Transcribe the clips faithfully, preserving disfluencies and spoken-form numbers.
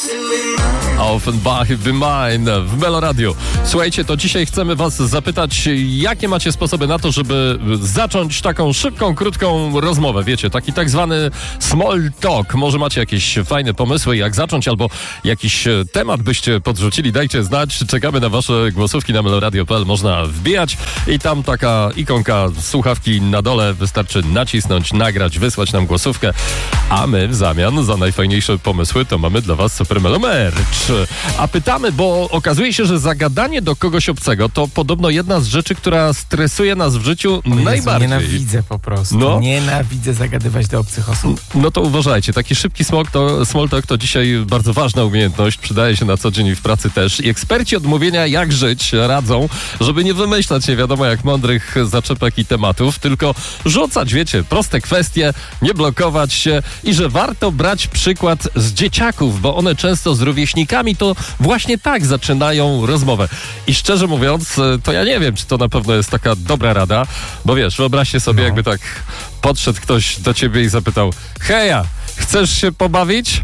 Offenbach Be Mine w Melo Radio. Słuchajcie, to dzisiaj chcemy was zapytać, jakie macie sposoby na to, żeby zacząć taką szybką, krótką rozmowę. Wiecie, taki tak zwany small talk. Może macie jakieś fajne pomysły, jak zacząć, albo jakiś temat byście podrzucili. Dajcie znać. Czekamy na wasze głosówki na meloradio kropka p l. Można wbijać i tam taka ikonka słuchawki na dole. Wystarczy nacisnąć, nagrać, wysłać nam głosówkę, a my w zamian za najfajniejsze pomysły to mamy dla was Super Melo Merch. A pytamy, bo okazuje się, że zagadanie do kogoś obcego to podobno jedna z rzeczy, która stresuje nas w życiu Jezu, najbardziej. Nienawidzę po prostu. No. Nienawidzę zagadywać do obcych osób. No to uważajcie, taki szybki small to, small talk to dzisiaj bardzo ważna umiejętność, przydaje się na co dzień i w pracy też. I eksperci od mówienia jak żyć radzą, żeby nie wymyślać nie wiadomo jak mądrych zaczepek i tematów, tylko rzucać, wiecie, proste kwestie, nie blokować się i że warto brać przykład z dzieciaków, bo one często z rówieśnikami to właśnie tak zaczynają rozmowę. I szczerze mówiąc, to ja nie wiem, czy to na pewno jest taka dobra rada, bo wiesz, wyobraźcie sobie, No. jakby tak podszedł ktoś do ciebie i zapytał: heja, chcesz się pobawić?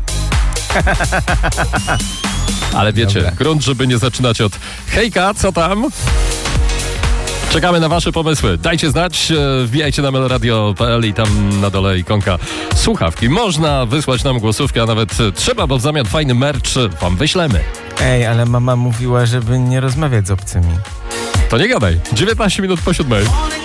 Ale wiecie, Dobra. grunt, żeby nie zaczynać od hejka, co tam? Czekamy na wasze pomysły. Dajcie znać, e, wbijajcie na meloradio kropka p l i tam na dole ikonka słuchawki. Można wysłać nam głosówkę, a nawet trzeba, bo w zamian fajny merch wam wyślemy. Ej, ale mama mówiła, żeby nie rozmawiać z obcymi. To nie gadaj. dziewiętnaście minut po siódmej.